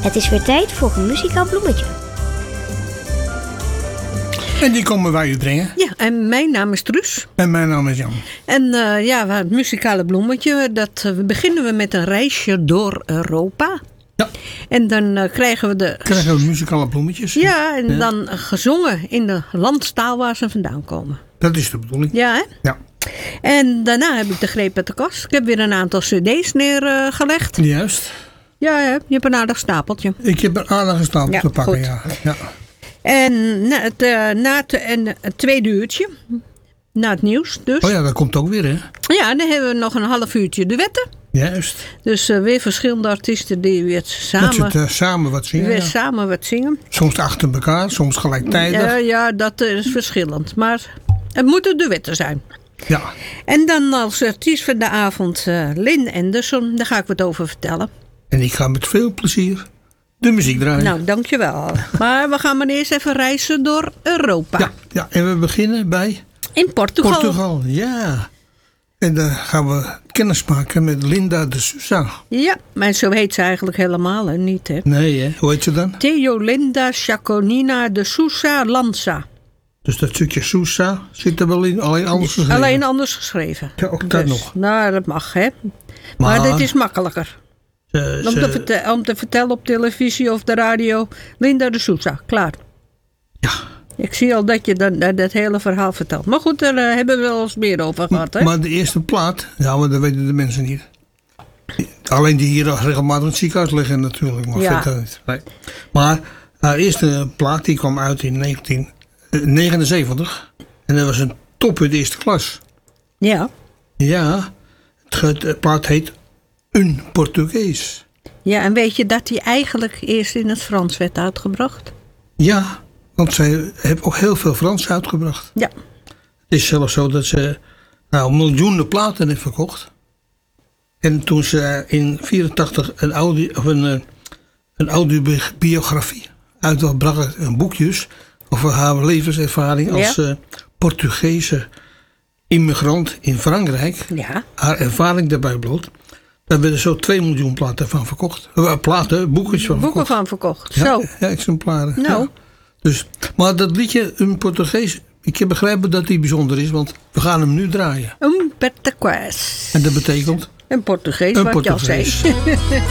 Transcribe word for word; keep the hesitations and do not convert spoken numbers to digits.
Het is weer tijd voor een muzikaal bloemetje. En die komen wij u brengen. Ja, en mijn naam is Truus. En mijn naam is Jan. En uh, ja, het muzikale bloemetje, dat uh, beginnen we met een reisje door Europa. Ja. En dan uh, krijgen we de... Krijgen we muzikale bloemetjes. Ja, en ja. dan gezongen in de landstaal waar ze vandaan komen. Dat is de bedoeling. Ja, hè? Ja. En daarna heb ik de greep uit de kast. Ik heb weer een aantal cd's neergelegd. Uh, Juist. Ja, ja, je hebt een aardig stapeltje. Ik heb een aardige stapel ja, te pakken, goed. ja. ja. En na het, uh, na het, en het tweede uurtje, na het nieuws dus. Oh ja, dat komt ook weer, hè? Ja, dan hebben we nog een half uurtje duetten. Juist. Dus uh, weer verschillende artiesten die weer samen, Dat ze het, uh, samen wat zingen. weer ja. samen wat zingen. Soms achter elkaar, soms gelijktijdig. Ja, ja, dat is verschillend. Maar het moeten duetten zijn. Ja. En dan als artiest van de avond uh, Lynn Anderson. Daar ga ik wat over vertellen. En ik ga met veel plezier de muziek draaien. Nou, dankjewel. Maar we gaan maar eerst even reizen door Europa. Ja, ja, en we beginnen bij... In Portugal. Portugal, ja. En dan gaan we kennis maken met Linda de Sousa. Ja, maar zo heet ze eigenlijk helemaal hè? Niet, hè? Nee, hè? Hoe heet ze dan? Theolinda Chaconina de Sousa Lanza. Dus dat stukje Sousa zit er wel in, alleen anders geschreven. Alleen anders geschreven. Ja, ook dat dus, nog. Nou, dat mag, hè. Maar, maar dit is makkelijker. Ze, om, ze, te vertel, om te vertellen op televisie of de radio. Linda de Sousa, klaar. Ja. Ik zie al dat je dan, dat, dat hele verhaal vertelt. Maar goed, daar uh, hebben we wel eens meer over gehad, hè. Maar de eerste plaat, ja, maar dat weten de mensen niet. Alleen die hier regelmatig in het ziekenhuis liggen natuurlijk. Maar ja. verder niet. Nee. Maar haar eerste plaat die kwam uit in negentien negenenzeventig. En dat was een top in de eerste klas. Ja. Ja, het, het plaat heet Un Portugees. Ja, en weet je dat die eigenlijk eerst in het Frans werd uitgebracht? Ja, want zij heeft ook heel veel Frans uitgebracht. Ja. Het is zelfs zo dat ze nou, miljoenen platen heeft verkocht. En toen ze in vierentachtig een, audio, of een, een audiobiografie uitbracht, een boekjes over haar levenservaring als ja. uh, Portugese immigrant in Frankrijk. Ja. Haar ervaring daarbij bloot. Daar werden zo twee miljoen platen van verkocht. Uh, platen, boekjes van Boeken verkocht. van verkocht, ja, zo. Ja, exemplaren. Nou. Ja. Dus, maar dat liedje, een Portugees, ik heb begrepen dat die bijzonder is, want we gaan hem nu draaien. Un Português. En dat betekent? Een Portugees, een wat Portugees. je al zei.